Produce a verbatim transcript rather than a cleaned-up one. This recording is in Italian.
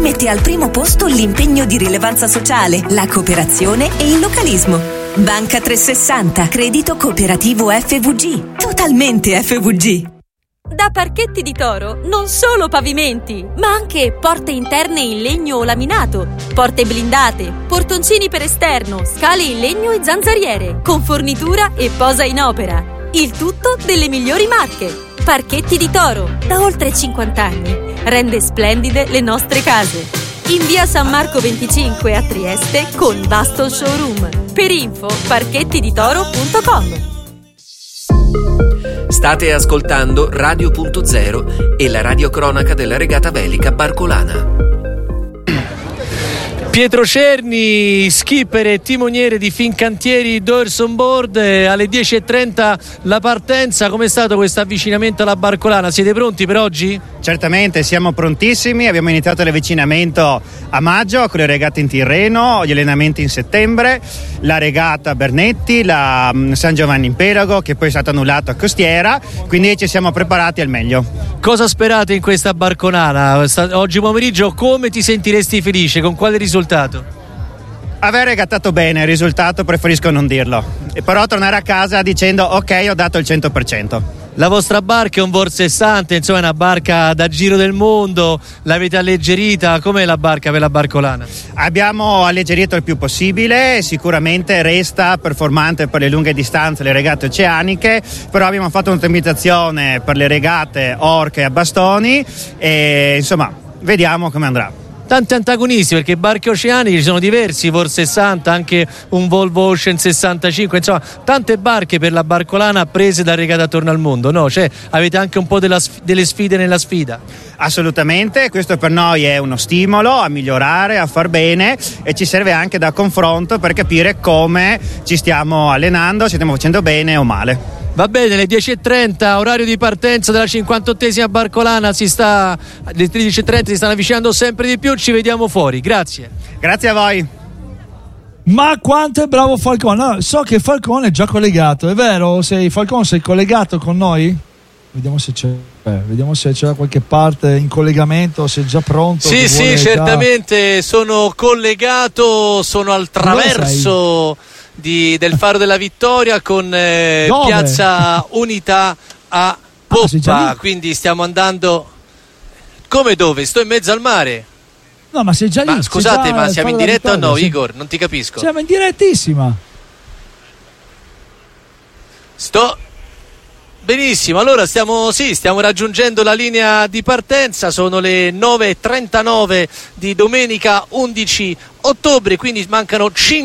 mette al primo posto l'impegno di rilevanza sociale, la cooperazione e il localismo. Banca trecentosessanta, credito cooperativo F V G, totalmente F V G. Da Parchetti di Toro non solo pavimenti, ma anche porte interne in legno o laminato, porte blindate, portoncini per esterno, scale in legno e zanzariere, con fornitura e posa in opera. Il tutto delle migliori marche. Parchetti di Toro, da oltre cinquanta anni, rende splendide le nostre case. In via San Marco venticinque a Trieste con vasto showroom. Per info parchettiditoro punto com. State ascoltando Radio Punto Zero e la radiocronaca della regata velica barcolana. Pietro Cerni, skipper e timoniere di Fincantieri Doors on Board, alle dieci e trenta la partenza. Com'è stato questo avvicinamento alla barcolana? Siete pronti per oggi? Certamente, siamo prontissimi, abbiamo iniziato l'avvicinamento a maggio con le regate in Tirreno, gli allenamenti in settembre, la regata Bernetti, la San Giovanni in Pelago che poi è stata annullata a Costiera, quindi ci siamo preparati al meglio. Cosa sperate in questa barcolana? Oggi pomeriggio come ti sentiresti felice? Con quale risultato? Aver regattato bene, il risultato preferisco non dirlo, e però tornare a casa dicendo ok, ho dato il cento per cento. La vostra barca è un Vor sessanta, insomma è una barca da giro del mondo, l'avete alleggerita, com'è la barca per la barcolana? Abbiamo alleggerito il più possibile, sicuramente resta performante per le lunghe distanze, le regate oceaniche, però abbiamo fatto un'ottimizzazione per le regate orche a bastoni e insomma vediamo come andrà. Tanti antagonisti, perché barche oceaniche ci sono diversi, Vor sessanta, anche un Volvo Ocean sessantacinque, insomma tante barche per la barcolana prese da regata attorno al mondo, no? Cioè avete anche un po' della, delle sfide nella sfida. Assolutamente, questo per noi è uno stimolo a migliorare, a far bene, e ci serve anche da confronto per capire come ci stiamo allenando, se stiamo facendo bene o male. Va bene, alle dieci e trenta orario di partenza della cinquantottesima barcolana, si sta alle tredici e trenta si stanno avvicinando sempre di più, ci vediamo fuori. Grazie. Grazie a voi. Ma quanto è bravo Falcone. No, so che Falcone è già collegato, è vero? Sei Falcone, sei collegato con noi? Vediamo se c'è eh, vediamo se c'è da qualche parte in collegamento, se è già pronto. Sì, sì, certamente già... sono collegato, sono al traverso Di, del Faro della Vittoria con eh, Piazza Unità a poppa, ah, quindi stiamo andando. Come dove? Sto in mezzo al mare. No, ma sei già lì. Ma scusate, già ma siamo in diretta o no, sei... Igor? Non ti capisco. Siamo in direttissima. Sto benissimo, allora stiamo, sì, stiamo raggiungendo la linea di partenza, sono le nove e trentanove di domenica undici ottobre, quindi mancano cinque